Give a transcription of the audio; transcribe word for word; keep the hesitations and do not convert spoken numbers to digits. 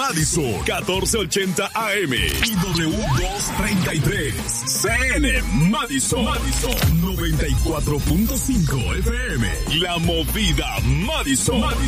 Madison, catorce ochenta A M y W doscientos treinta y tres. C N Madison, Madison, noventa y cuatro punto cinco F M. La Movida Madison. Madison.